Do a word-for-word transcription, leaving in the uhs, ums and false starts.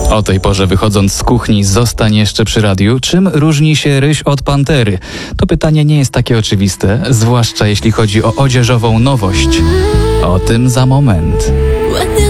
O tej porze wychodząc z kuchni zostań jeszcze przy radiu. Czym różni się ryś od pantery? To pytanie nie jest takie oczywiste, zwłaszcza jeśli chodzi o odzieżową nowość. O tym za moment.